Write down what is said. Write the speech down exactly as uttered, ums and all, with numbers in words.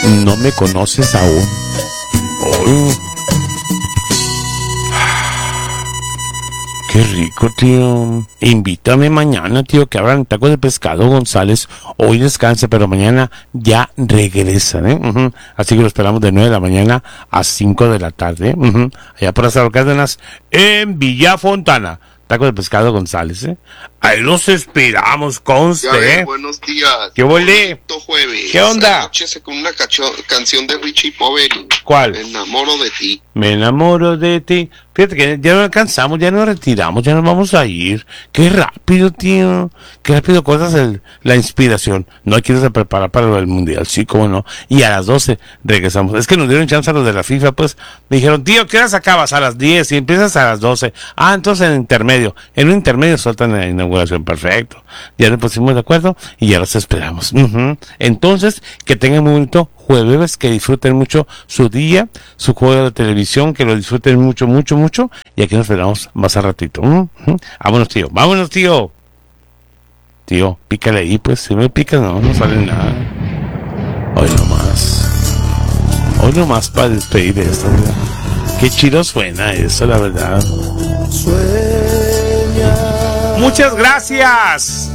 No me conoces aún. Oh. Qué rico, tío. Invítame mañana, tío, que abran tacos de pescado González. Hoy descansa, pero mañana ya regresan, ¿eh? Uh-huh. Así que lo esperamos de nueve de la mañana a cinco de la tarde. Uh-huh. Allá por las Cárdenas, en Villa Fontana. Tacos de pescado González, ¿eh? Ahí los esperamos, conste, ya ves, ¿eh? buenos días. ¿Qué volé? Jueves. ¿Qué onda? Anoche con una cacho- canción de Richie Poveri. ¿Cuál? Me enamoro de ti. Me enamoro de ti. Fíjate que ya no alcanzamos, ya nos retiramos, ya nos vamos a ir. Qué rápido, tío. Qué rápido cortas el, la inspiración. No hay que irse a preparar para el mundial, sí, cómo no. Y a las doce regresamos. Es que nos dieron chance a los de la FIFA, pues. Me dijeron, tío, ¿qué horas acabas? A las diez y empiezas a las doce. Ah, entonces en intermedio. En un intermedio sueltan la inauguración. Perfecto. Ya nos pusimos de acuerdo y ya los esperamos. Uh-huh. Entonces, que tengan un bonito jueves, que disfruten mucho su día, su juego de televisión, que lo disfruten mucho, mucho, mucho, y aquí nos esperamos más a ratito. ¿Mm? ¿Mm? Vámonos, tío, vámonos, tío. Tío, pícale ahí, pues, si me picas, no, no sale nada. Hoy nomás. Hoy nomás para despedir esto, ¿verdad? Qué chido suena eso, la verdad. Sueña. Muchas gracias.